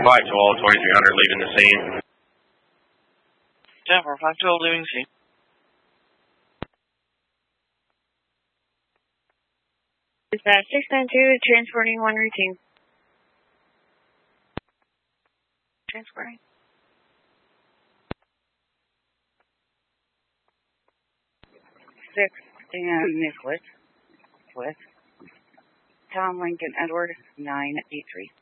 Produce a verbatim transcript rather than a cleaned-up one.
five twelve, twenty-three hundred leaving the scene. ten four, five twelve leaving scene. Dispatch six nine two, transporting one routine. Transporting. Six and Nicholas with Tom Lincoln Edward nine eight three.